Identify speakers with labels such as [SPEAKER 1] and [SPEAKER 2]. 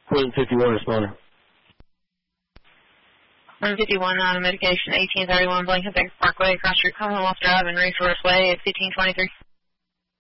[SPEAKER 1] Queen 51 responder.
[SPEAKER 2] 151 on medication, 1831 Blankenbeck Parkway, Cross Street, Commonwealth Drive, and Resource Way at 1523.